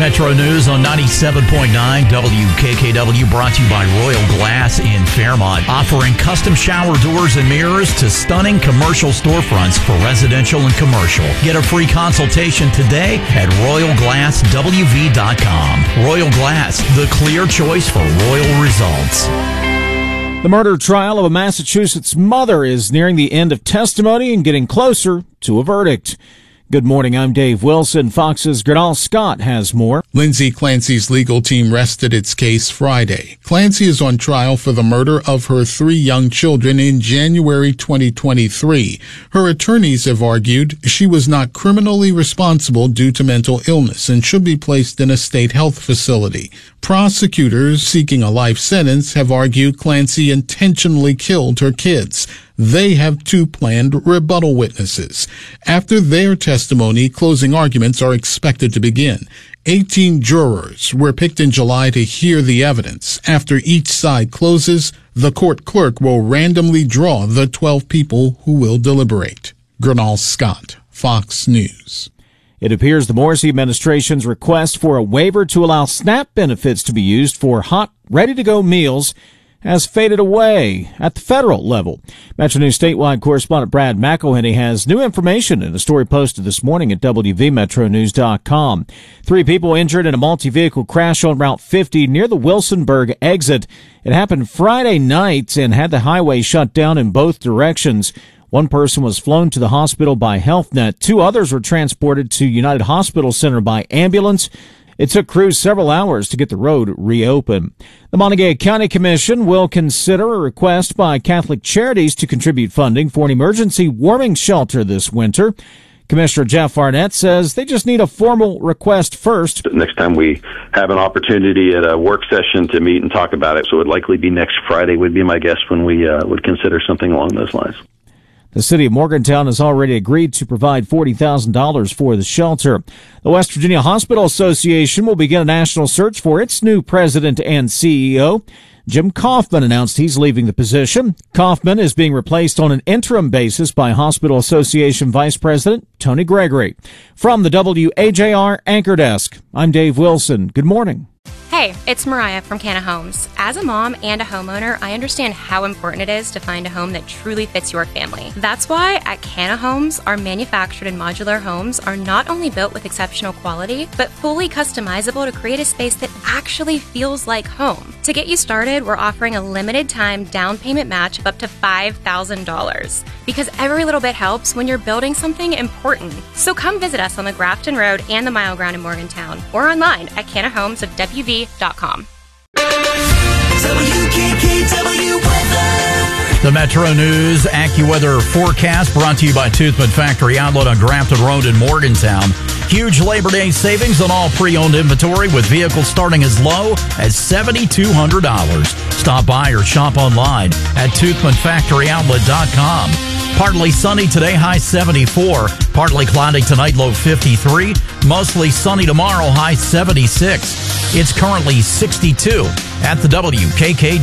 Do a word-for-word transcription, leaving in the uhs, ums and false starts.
Metro News on ninety-seven point nine W K K W, brought to you by Royal Glass in Fairmont, offering custom shower doors and mirrors to stunning commercial storefronts for residential and commercial. Get a free consultation today at royal glass w v dot com. Royal Glass, the clear choice for royal results. The murder trial of a Massachusetts mother is nearing the end of testimony and getting closer to a verdict. Good morning, I'm Dave Wilson. Fox's Gernal Scott has more. Lindsay Clancy's legal team rested its case Friday. Clancy is on trial for the murder of her three young children in January twenty twenty-three. Her attorneys have argued she was not criminally responsible due to mental illness and should be placed in a state health facility. Prosecutors seeking a life sentence have argued Clancy intentionally killed her kids. They have two planned rebuttal witnesses. After their testimony, closing arguments are expected to begin. eighteen jurors were picked in July to hear the evidence. After each side closes, the court clerk will randomly draw the twelve people who will deliberate. Gernal Scott, Fox News. It appears the Morrissey administration's request for a waiver to allow SNAP benefits to be used for hot, ready-to-go meals has faded away at the federal level. Metro News statewide correspondent Brad McElhenney has new information in a story posted this morning at w v metro news dot com. Three people injured in a multi-vehicle crash on Route fifty near the Wilsonburg exit. It happened Friday night and had the highway shut down in both directions. One person was flown to the hospital by HealthNet. Two others were transported to United Hospital Center by ambulance. It took crews several hours to get the road reopened. The Montague County Commission will consider a request by Catholic Charities to contribute funding for an emergency warming shelter this winter. Commissioner Jeff Arnett says they just need a formal request first. Next time we have an opportunity at a work session to meet and talk about it, so it would likely be next Friday would be my guess when we uh, would consider something along those lines. The city of Morgantown has already agreed to provide forty thousand dollars for the shelter. The West Virginia Hospital Association will begin a national search for its new president and C E O. Jim Kaufman announced he's leaving the position. Kaufman is being replaced on an interim basis by Hospital Association Vice President Tony Gregory. From the W A J R Anchor Desk, I'm Dave Wilson. Good morning. Hey, it's Mariah from Canna Homes. As a mom and a homeowner, I understand how important it is to find a home that truly fits your family. That's why at Canna Homes, our manufactured and modular homes are not only built with exceptional quality, but fully customizable to create a space that actually feels like home. To get you started, we're offering a limited time down payment match of up to five thousand dollars. Because every little bit helps when you're building something important. So come visit us on the Grafton Road and the Mile Ground in Morgantown, or online at canna homes of w v dot com. W K K W weather. The Metro News AccuWeather forecast brought to you by Toothman Factory Outlet on Grafton Road in Morgantown. Huge Labor Day savings on all pre-owned inventory with vehicles starting as low as seven thousand two hundred dollars. Stop by or shop online at toothman factory outlet dot com. Partly sunny today, high seventy-four. Partly cloudy tonight, low fifty-three. Mostly sunny tomorrow, high seventy-six. It's currently sixty-two at the W K K